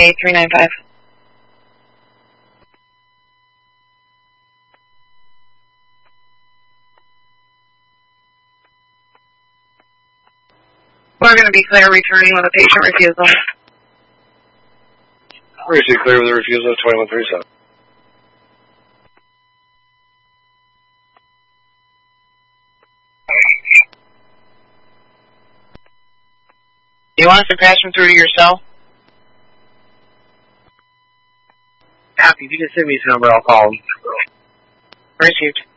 395. We're going to be clear returning with a patient refusal. Receive clear with a refusal of 2137. You want us to pass him through to your cell? Copy. If you can send me his number, I'll call him. Received.